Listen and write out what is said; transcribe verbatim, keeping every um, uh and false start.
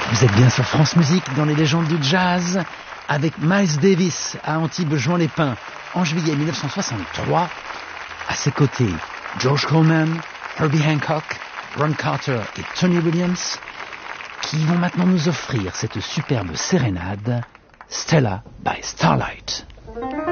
Vous êtes bien sur France Musique dans les légendes du jazz avec Miles Davis à Antibes-Juan-les-Pins en juillet mille neuf cent soixante-trois. À ses côtés, George Coleman, Herbie Hancock, Ron Carter et Tony Williams qui vont maintenant nous offrir cette superbe sérénade Stella by Starlight.